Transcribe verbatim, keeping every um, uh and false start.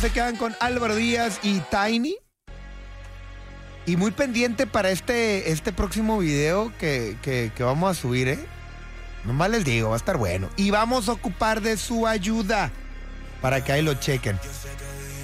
se quedan con Álvaro Díaz y Tiny. Y muy pendiente para este, este próximo video que, que, que vamos a subir, ¿eh? Nomás les digo, va a estar bueno. Y vamos a ocupar de su ayuda para que ahí lo chequen.